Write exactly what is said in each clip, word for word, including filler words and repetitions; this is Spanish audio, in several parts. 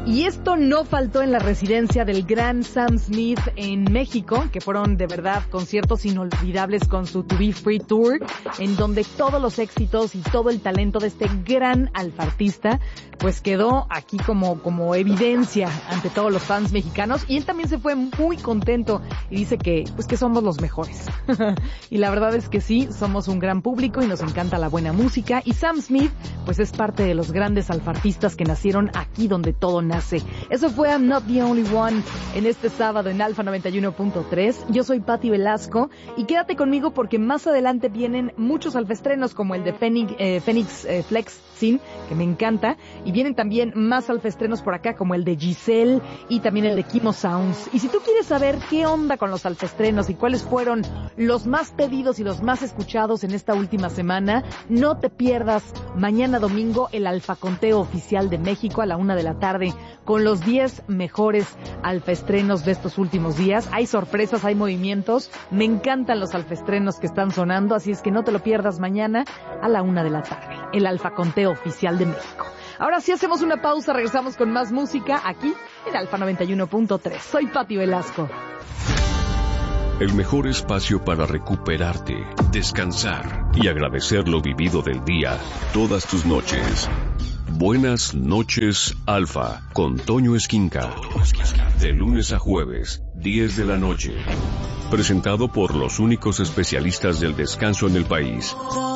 Y esto no faltó en la residencia del gran Sam Smith en México, que fueron de verdad conciertos inolvidables con su To Be Free Tour, en donde todos los éxitos y todo el talento de este gran alfartista pues quedó aquí como, como evidencia ante todos los fans mexicanos. Y él también se fue muy contento y dice que pues que somos los mejores. Y la verdad es que sí, somos un gran público y nos encanta la buena música. Y Sam Smith pues es parte de los grandes alfartistas que nacieron aquí donde todo nace. Eso fue I'm Not the Only One en este sábado en Alfa noventa y uno punto tres. Yo soy Pati Velasco y quédate conmigo porque más adelante vienen muchos alfestrenos como el de Phoenix, eh, Phoenix eh, Flex Sin, que me encanta, y vienen también más alfestrenos por acá como el de Giselle y también el de Kimo Sounds. Y si tú quieres saber qué onda con los alfestrenos y cuáles fueron los más pedidos y los más escuchados en esta última semana, no te pierdas mañana domingo el alfaconteo oficial de México a la una de la tarde con los diez mejores alfaestrenos de estos últimos días. Hay sorpresas, hay movimientos. Me encantan los alfaestrenos que están sonando, así es que no te lo pierdas mañana a la una de la tarde. El alfaconteo oficial de México. Ahora sí hacemos una pausa, regresamos con más música aquí en Alfa noventa y uno punto tres. Soy Pati Velasco. El mejor espacio para recuperarte, descansar y agradecer lo vivido del día, todas tus noches. Buenas noches, Alfa, con Toño Esquinca. De lunes a jueves, diez de la noche. Presentado por los únicos especialistas del descanso en el país.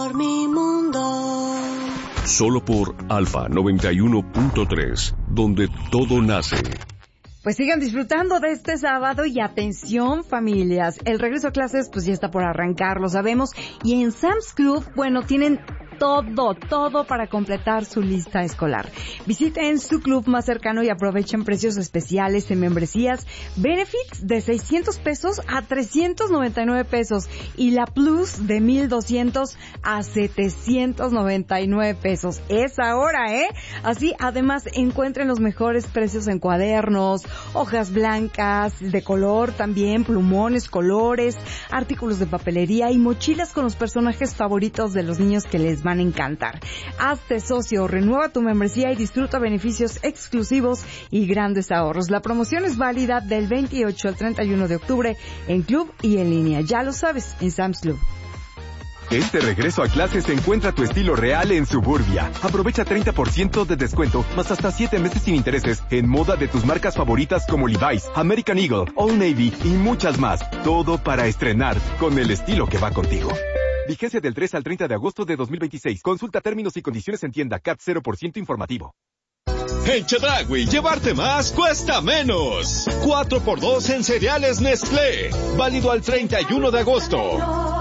Solo por Alfa noventa y uno punto tres, donde todo nace. Pues sigan disfrutando de este sábado y atención, familias. El regreso a clases pues ya está por arrancar, lo sabemos. Y en Sam's Club, bueno, tienen todo, todo para completar su lista escolar. Visiten su club más cercano y aprovechen precios especiales en membresías Benefits de seiscientos pesos a trescientos noventa y nueve pesos y la Plus de mil doscientos a setecientos noventa y nueve pesos. Es ahora, ¿eh? Así, además, encuentren los mejores precios en cuadernos, hojas blancas, de color también, plumones, colores, artículos de papelería y mochilas con los personajes favoritos de los niños que les van a encantar. Hazte socio, renueva tu membresía y disfruta beneficios exclusivos y grandes ahorros. La promoción es válida del veintiocho al treinta y uno de octubre en club y en línea. Ya lo sabes, en Sam's Club. Este regreso a clases encuentra tu estilo real en Suburbia. Aprovecha treinta por ciento de descuento, más hasta siete meses sin intereses, en moda de tus marcas favoritas como Levi's, American Eagle, Old Navy y muchas más. Todo para estrenar con el estilo que va contigo. Vigencia del tres al treinta de agosto de dos mil veintiséis. Consulta términos y condiciones en tienda. C A T cero por ciento informativo. En Chedraui, llevarte más cuesta menos. cuatro por dos en cereales Nestlé. Válido al treinta y uno de agosto.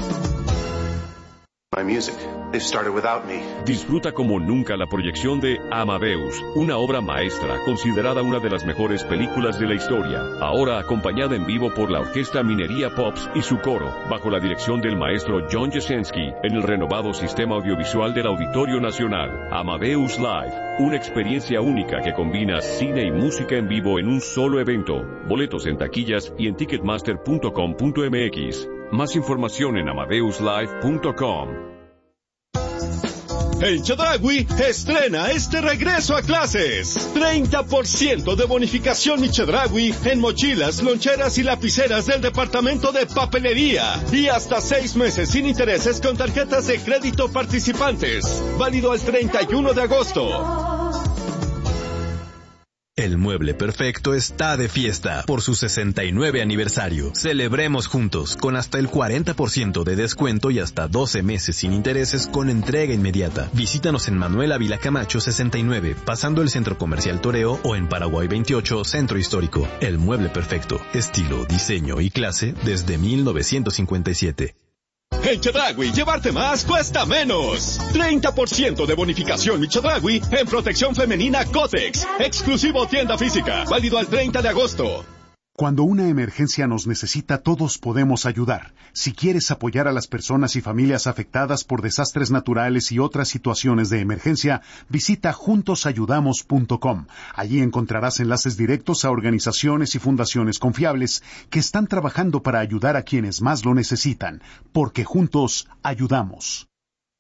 My music. They started without me. Disfruta como nunca la proyección de Amadeus, una obra maestra considerada una de las mejores películas de la historia. Ahora acompañada en vivo por la Orquesta Minería Pops y su coro, bajo la dirección del maestro John Jasenski, en el renovado sistema audiovisual del Auditorio Nacional. Amadeus Live, una experiencia única que combina cine y música en vivo en un solo evento. Boletos en taquillas y en ticketmaster punto com punto m x. Más información en amadeus live punto com. En Chedraui, estrena este regreso a clases. treinta por ciento de bonificación Mi Chedraui en mochilas, loncheras y lapiceras del departamento de papelería. Y hasta seis meses sin intereses con tarjetas de crédito participantes. Válido al treinta y uno de agosto. El Mueble Perfecto está de fiesta por su sesenta y nueve aniversario. Celebremos juntos con hasta el cuarenta por ciento de descuento y hasta doce meses sin intereses con entrega inmediata. Visítanos en Manuel Ávila Camacho sesenta y nueve, pasando el Centro Comercial Toreo, o en Paraguay veintiocho, Centro Histórico. El Mueble Perfecto, estilo, diseño y clase desde mil novecientos cincuenta y siete. En Chedraui, llevarte más cuesta menos. treinta por ciento de bonificación Mi Chedraui en protección femenina Cotex. Exclusivo tienda física. Válido al treinta de agosto. Cuando una emergencia nos necesita, todos podemos ayudar. Si quieres apoyar a las personas y familias afectadas por desastres naturales y otras situaciones de emergencia, visita juntos ayudamos punto com. Allí encontrarás enlaces directos a organizaciones y fundaciones confiables que están trabajando para ayudar a quienes más lo necesitan, porque juntos ayudamos.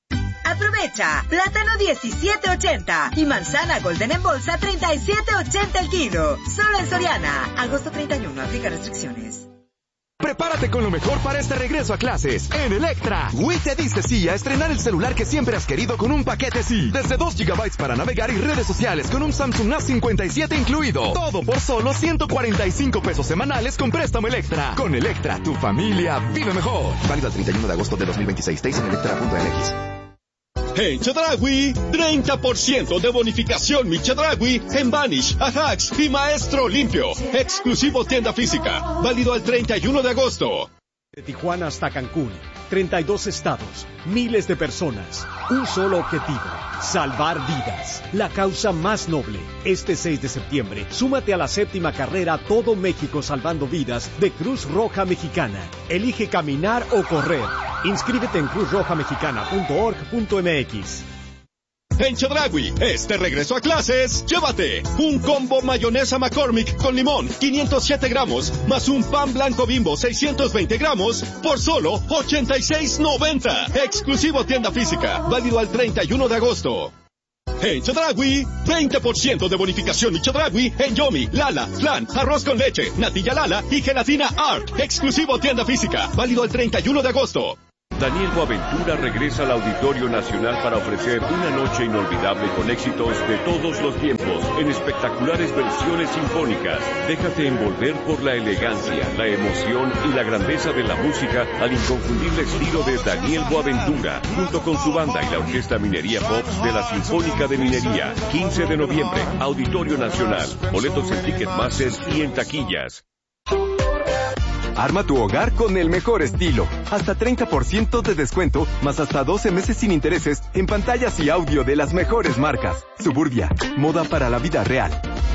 Aprovecha. Plátano diecisiete ochenta y manzana Golden en bolsa treinta y siete ochenta el kilo. Solo en Soriana. Agosto treinta y uno. Aplica restricciones. Prepárate con lo mejor para este regreso a clases. En Electra, Wii te dice sí a estrenar el celular que siempre has querido con un paquete sí. Desde dos gigabytes para navegar y redes sociales con un Samsung A cincuenta y siete incluido. Todo por solo ciento cuarenta y cinco pesos semanales con préstamo Electra. Con Electra, tu familia vive mejor. Válido el treinta y uno de agosto de dos mil veintiséis. Seis en electra punto m x. En Chedraui, treinta por ciento de bonificación mi Chedraui en Vanish, Ajax y Maestro Limpio. Exclusivo tienda física. Válido al treinta y uno de agosto. De Tijuana hasta Cancún, treinta y dos estados, miles de personas, un solo objetivo, salvar vidas. La causa más noble. Este seis de septiembre, súmate a la séptima carrera Todo México Salvando Vidas de Cruz Roja Mexicana. Elige caminar o correr. Inscríbete en cruz roja mexicana punto org punto m x. En Chedraui, este regreso a clases, llévate un combo mayonesa McCormick con limón, quinientos siete gramos, más un pan blanco Bimbo, seiscientos veinte gramos, por solo ochenta y seis noventa. Exclusivo tienda física, válido al treinta y uno de agosto. En Chedraui, veinte por ciento de bonificación y Chedraui en Yomi, Lala, Flan, arroz con leche, natilla Lala y gelatina Art. Exclusivo tienda física, válido al treinta y uno de agosto. Daniel Boaventura regresa al Auditorio Nacional para ofrecer una noche inolvidable con éxitos de todos los tiempos, en espectaculares versiones sinfónicas. Déjate envolver por la elegancia, la emoción y la grandeza de la música al inconfundible estilo de Daniel Boaventura, junto con su banda y la Orquesta Minería Pops de la Sinfónica de Minería. quince de noviembre, Auditorio Nacional. Boletos en Ticketmaster y en taquillas. Arma tu hogar con el mejor estilo. Hasta treinta por ciento de descuento, más hasta doce meses sin intereses en pantallas y audio de las mejores marcas. Suburbia, moda para la vida real.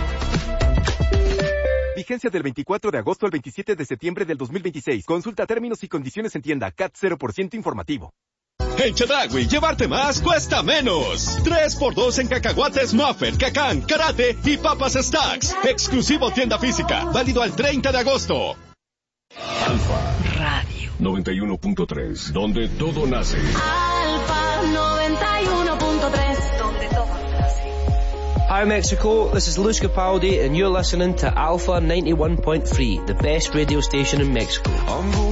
Vigencia del veinticuatro de agosto al veintisiete de septiembre del dos mil veintiséis. Consulta términos y condiciones en tienda. C A T cero por ciento informativo. En Chedraui, llevarte más cuesta menos. tres por dos en cacahuates Muffet, Cacán, Karate y Papas Stacks. Exclusivo tienda física. Válido al treinta de agosto. Alfa Radio noventa y uno punto tres, donde todo nace. Alfa noventa y uno punto tres, donde todo nace. Hi Mexico, this is Luis Capaldi and you're listening to Alpha ninety-one point three, the best radio station in Mexico.